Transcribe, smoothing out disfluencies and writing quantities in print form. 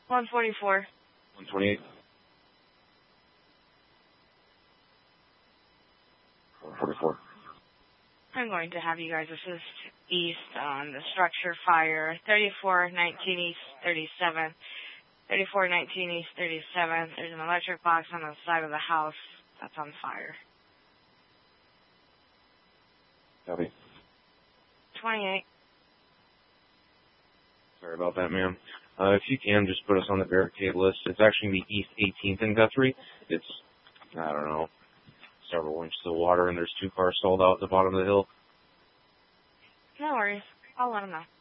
144. 128. 144. I'm going to have you guys assist east on the structure fire. 3419 East 37. 3419 East 37. There's an electric box on the side of the house that's on fire. Copy. 28. Sorry about that, ma'am. If you can, just put us on the barricade list. It's actually the East 18th and Guthrie. It's, I don't know, several inches of water, and there's 2 cars stalled out at the bottom of the hill. No worries. I'll let them know.